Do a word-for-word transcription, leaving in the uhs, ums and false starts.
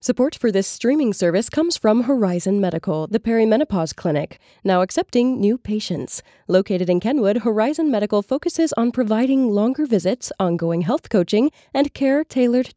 Support for this streaming service comes from Horizon Medical, the perimenopause clinic, now accepting new patients. Located in Kenwood, Horizon Medical focuses on providing longer visits, ongoing health coaching, and care tailored